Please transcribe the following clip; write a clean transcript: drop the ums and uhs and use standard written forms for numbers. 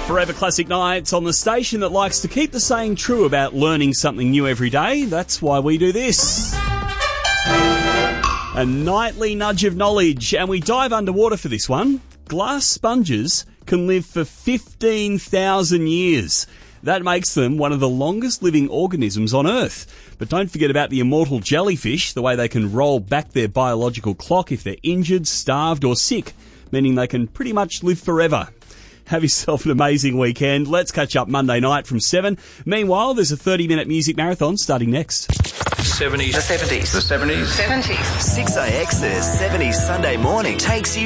Forever Classic Nights on the station that likes to keep the saying true about learning something new every day. That's why we do this. A nightly nudge of knowledge, and we dive underwater for this one. Glass sponges can live for 15,000 years. That makes them one of the longest living organisms on Earth. But don't forget about the immortal jellyfish, the way they can roll back their biological clock if they're injured, starved or sick, meaning they can pretty much live forever. Have yourself an amazing weekend. Let's catch up Monday night from 7. Meanwhile, there's a 30-minute music marathon starting next. 70s. The 70s. The 70s. 70s. 6AX's 70s Sunday morning takes you